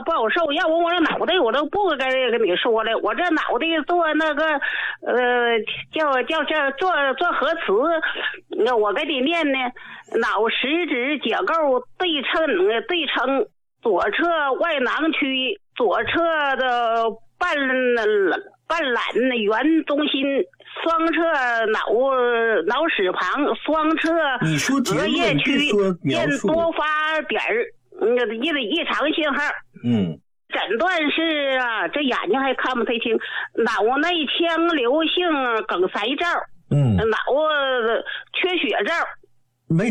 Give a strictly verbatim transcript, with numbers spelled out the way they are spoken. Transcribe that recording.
不好受，要我我这脑袋我都不该跟你说了，我这脑袋做那个呃叫叫这做做核磁，那我给你念呢，脑实质结构对称对称，左侧外囊区，左侧的半半懒圆中心，双侧脑脑室旁，双侧额叶区见多发点儿，嗯，异异常信号。 嗯， 诊断是啊，这眼睛还看不太清，脑内腔流性梗塞症， 嗯， 脑缺血症。